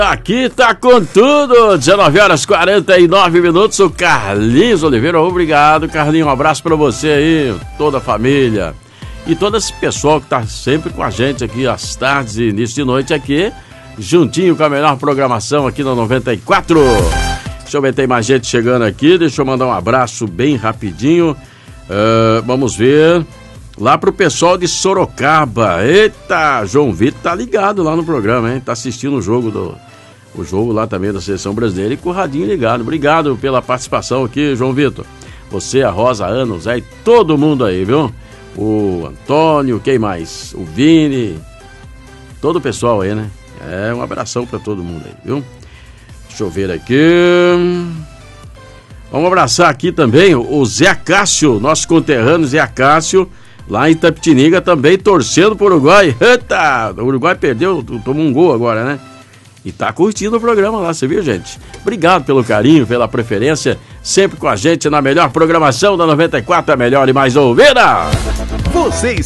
Aqui tá com tudo, 19h49, o Carlinhos Oliveira. Obrigado, Carlinhos, um abraço pra você aí, toda a família e todo esse pessoal que tá sempre com a gente aqui às tardes e início de noite aqui, juntinho com a melhor programação aqui na 94. Deixa eu ver, tem mais gente chegando aqui, deixa eu mandar um abraço bem rapidinho. Vamos ver, lá pro pessoal de Sorocaba. Eita, João Vitor tá ligado lá no programa, hein? Tá assistindo o jogo lá também da Seleção Brasileira e com o radinho ligado. Obrigado pela participação aqui, João Vitor. Você, a Rosa, a Ana, o Zé e todo mundo aí, viu? O Antônio, quem mais? O Vini, todo o pessoal aí, né? Um abração pra todo mundo aí, viu? Deixa eu ver aqui. Vamos abraçar aqui também o Zé Cássio, nosso conterrâneo Zé Cássio, lá em Itapetininga, também torcendo pro Uruguai. Eita, o Uruguai perdeu, tomou um gol agora, né? E tá curtindo o programa lá, você viu, gente? Obrigado pelo carinho, pela preferência, sempre com a gente na melhor programação da 94, a melhor e mais ouvida. Você